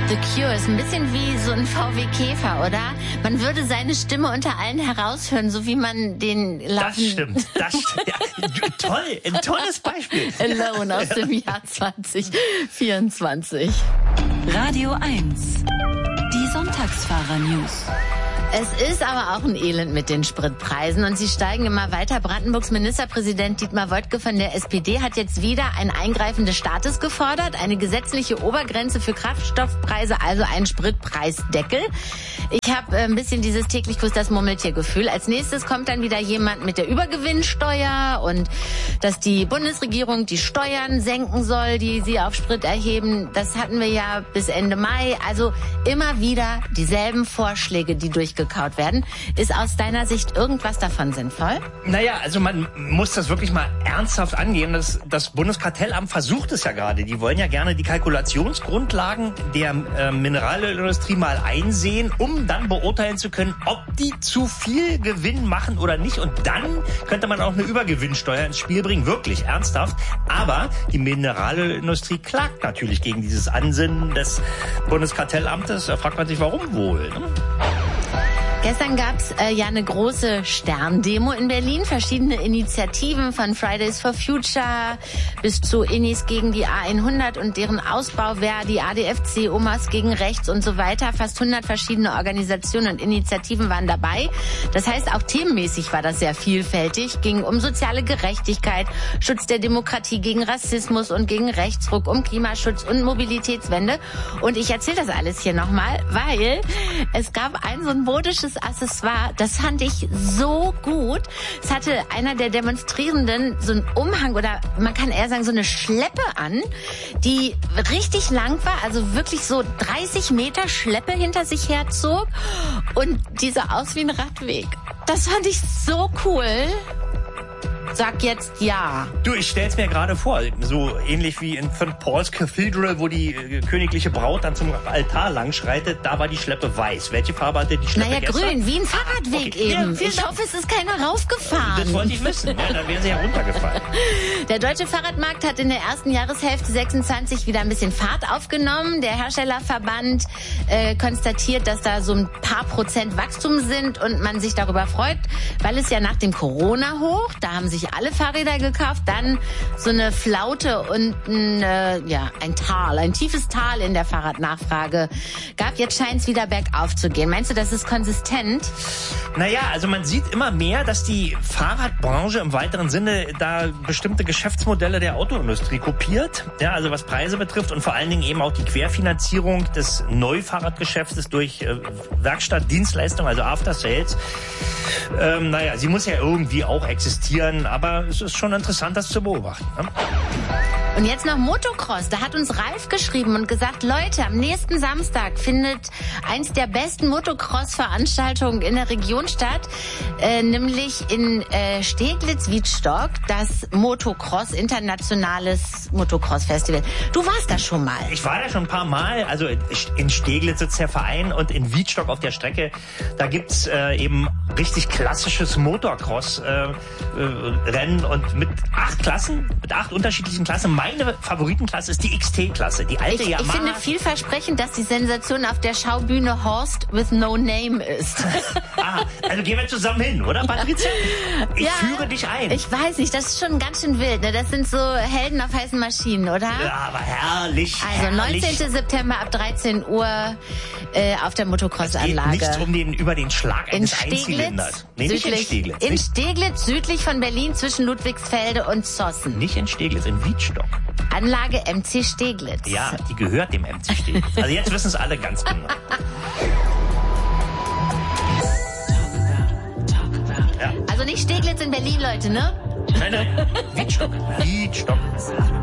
The Cure ist ein bisschen wie so ein VW Käfer, oder? Man würde seine Stimme unter allen heraushören, so wie man den laufen... Das stimmt. Ja, toll, ein tolles Beispiel. Alone aus dem Jahr 2024. Radio 1. Die Sonntagsfahrer-News. Es ist aber auch ein Elend mit den Spritpreisen und sie steigen immer weiter. Brandenburgs Ministerpräsident Dietmar Woidke von der SPD hat jetzt wieder ein Eingreifen des Staates gefordert, eine gesetzliche Obergrenze für Kraftstoffpreise, also einen Spritpreisdeckel. Ich habe ein bisschen dieses täglich grüßt das Murmeltier-Gefühl. Als nächstes kommt dann wieder jemand mit der Übergewinnsteuer und dass die Bundesregierung die Steuern senken soll, die sie auf Sprit erheben. Das hatten wir ja bis Ende Mai. Also immer wieder dieselben Vorschläge, die durchgekaut werden. Ist aus deiner Sicht irgendwas davon sinnvoll? Naja, also man muss das wirklich mal ernsthaft angehen. Das Bundeskartellamt versucht es ja gerade. Die wollen ja gerne die Kalkulationsgrundlagen der Mineralölindustrie mal einsehen, um dann beurteilen zu können, ob die zu viel Gewinn machen oder nicht. Und dann könnte man auch eine Übergewinnsteuer ins Spiel bringen. Wirklich, ernsthaft. Aber die Mineralölindustrie klagt natürlich gegen dieses Ansinnen des Bundeskartellamtes. Da fragt man sich, warum wohl? Ne? Gestern gab's ja eine große Sterndemo in Berlin. Verschiedene Initiativen von Fridays for Future bis zu Innis gegen die A100 und deren Ausbau, Verdi, ADFC, Omas gegen Rechts und so weiter. Fast 100 verschiedene Organisationen und Initiativen waren dabei. Das heißt, auch themenmäßig war das sehr vielfältig. Ging um soziale Gerechtigkeit, Schutz der Demokratie gegen Rassismus und gegen Rechtsruck, um Klimaschutz und Mobilitätswende. Und ich erzähle das alles hier nochmal, weil es gab ein so ein modisches Accessoire, das fand ich so gut. Es hatte einer der Demonstrierenden so einen Umhang oder man kann eher sagen so eine Schleppe an, die richtig lang war, also wirklich so 30 Meter Schleppe hinter sich herzog und die sah aus wie ein Radweg. Das fand ich so cool. Sag jetzt ja. Du, ich stell's mir gerade vor, so ähnlich wie in St. Paul's Cathedral, wo die königliche Braut dann zum Altar langschreitet, da war die Schleppe weiß. Welche Farbe hatte die Schleppe gestern? Grün, wie ein Fahrradweg okay. eben. Ja, ich hoffe, es ist keiner raufgefahren. Das wollte ich wissen, ja, dann wäre sie ja runtergefallen. Der deutsche Fahrradmarkt hat in der ersten Jahreshälfte 26 wieder ein bisschen Fahrt aufgenommen. Der Herstellerverband konstatiert, dass da so ein paar Prozent Wachstum sind und man sich darüber freut, weil es ja nach dem Corona-Hoch, da haben sich alle Fahrräder gekauft, dann so eine Flaute und ein tiefes Tal in der Fahrradnachfrage gab. Jetzt scheint es wieder bergauf zu gehen. Meinst du, das ist konsistent? Naja, also man sieht immer mehr, dass die Fahrradbranche im weiteren Sinne da bestimmte Geschäftsmodelle der Autoindustrie kopiert. Ja, also was Preise betrifft und vor allen Dingen eben auch die Querfinanzierung des Neufahrradgeschäftes durch Werkstattdienstleistung, also After Sales. Sie muss ja irgendwie auch existieren, aber es ist schon interessant, das zu beobachten. Ne? Und jetzt noch Motocross. Da hat uns Ralf geschrieben und gesagt, Leute, am nächsten Samstag findet eins der besten Motocross-Veranstaltungen in der Region statt, nämlich in Steglitz-Wiedstock, das Motocross, internationales Motocross-Festival. Du warst da schon mal. Ich war da schon ein paar Mal. Also in Steglitz sitzt der Verein und in Wiedstock auf der Strecke, da gibt's eben richtig klassisches Motocross-Rennen und mit 8 unterschiedlichen Klassen. Meine Favoritenklasse ist die XT-Klasse, die alte Yamaha. Ich finde vielversprechend, dass die Sensation auf der Schaubühne Horst with no name ist. Also gehen wir zusammen hin, oder Patricia? Ich führe dich ein. Ich weiß nicht, das ist schon ganz schön wild. Ne? Das sind so Helden auf heißen Maschinen, oder? Ja, aber herrlich. Also 19. September ab 13 Uhr auf der Motocross-Anlage. Es geht über den Schlag eines Einzylinders. Nee, nicht in Steglitz. In Steglitz, südlich von Berlin, zwischen Ludwigsfelde und Zossen. Nicht in Steglitz, in Wiedstock. Anlage MC Steglitz. Ja, die gehört dem MC Steglitz. Also jetzt wissen es alle ganz genau. Ja. Also nicht Steglitz in Berlin, Leute, ne? Nein, Wiedstock.